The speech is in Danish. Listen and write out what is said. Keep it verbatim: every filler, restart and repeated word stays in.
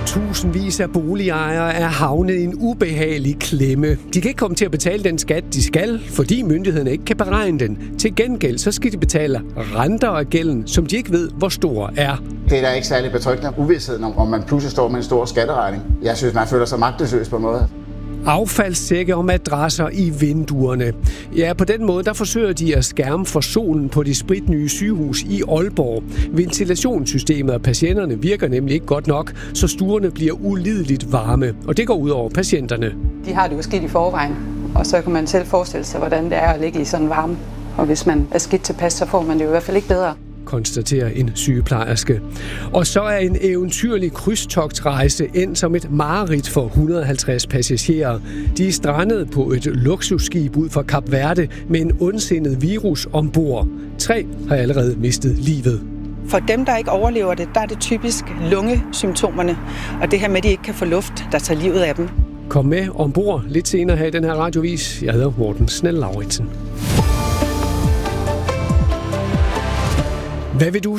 Tusindvis af boligejere er havnet i en ubehagelig klemme. De kan ikke komme til at betale den skat, de skal, fordi myndighederne ikke kan beregne den. Til gengæld så skal de betale renter af gælden, som de ikke ved, hvor stor er. Det er da ikke særlig betryggende uvidstheden om, om man pludselig står med en stor skatteregning. Jeg synes, man føler sig magtesløs på en måde. Affaldssække og madrasser i vinduerne. Ja, på den måde der forsøger de at skærme for solen på det spritnye sygehus i Aalborg. Ventilationssystemet og patienterne virker nemlig ikke godt nok, så stuerne bliver ulideligt varme, og det går ud over patienterne. De har det jo skidt i forvejen, og så kan man selv forestille sig, hvordan det er at ligge i sådan en varme. Og hvis man er skidt tilpas, så får man det jo i hvert fald ikke bedre, konstaterer en sygeplejerske. Og så er en eventyrlig krydstogtsrejse endt som et mareridt for et hundrede og halvtreds passagerer. De er strandet på et luksusskib ud fra Kap Verde med en ondsindet virus ombord. Tre har allerede mistet livet. For dem, der ikke overlever det, der er det typisk lungesymptomerne, og det her med, at de ikke kan få luft, der tager livet af dem. Kom med ombord lidt senere her i den her radiovis. Jeg hedder Morten Snell-Lauritsen. Hvad vil du